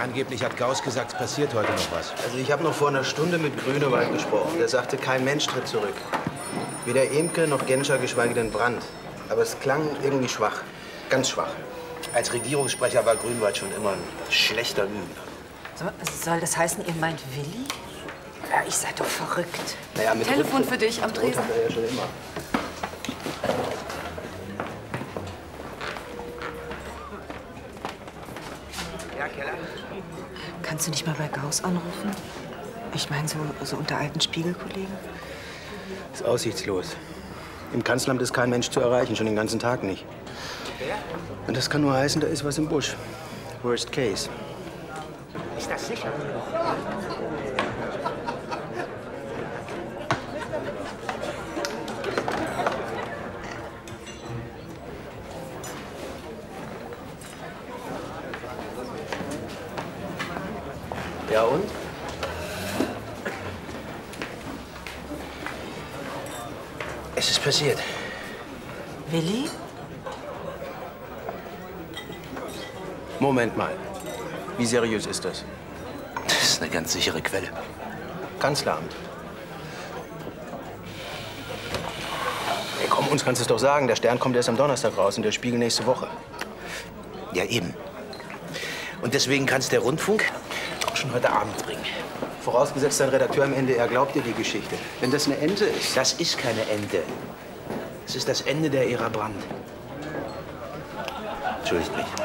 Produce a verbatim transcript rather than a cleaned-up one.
Angeblich hat Gauss gesagt, es passiert heute noch was. Also ich habe noch vor einer Stunde mit Grünewald gesprochen. Der sagte, kein Mensch tritt zurück. Weder Emke noch Genscher, geschweige denn Brandt. Aber es klang irgendwie schwach. Ganz schwach. Als Regierungssprecher war Grünewald schon immer ein schlechter Lügner. So, soll das heißen, ihr meint Willi? Ja, ich seid doch verrückt. Naja, mit Telefon Rücktritt- für dich am Tresen. Das hat er ja schon immer. Ja, Keller? Kannst du nicht mal bei Gauss anrufen? Ich meine, so, so unter alten Spiegelkollegen. Ist aussichtslos. Im Kanzleramt ist kein Mensch zu erreichen, schon den ganzen Tag nicht. Und das kann nur heißen, da ist was im Busch. Worst case. Ist das sicher? Ja und? Es ist passiert. Willi? Moment mal. Wie seriös ist das? Das ist eine ganz sichere Quelle. Kanzleramt. Ey, komm, uns kannst du es doch sagen. Der Stern kommt erst am Donnerstag raus und der Spiegel nächste Woche. Ja, eben. Und deswegen kann es der Rundfunk auch schon heute Abend bringen. Vorausgesetzt, dein Redakteur im N D R glaubt dir die Geschichte. Wenn das eine Ente ist. Das ist keine Ende. Es ist das Ende der Ära Brandt. Entschuldigt mich.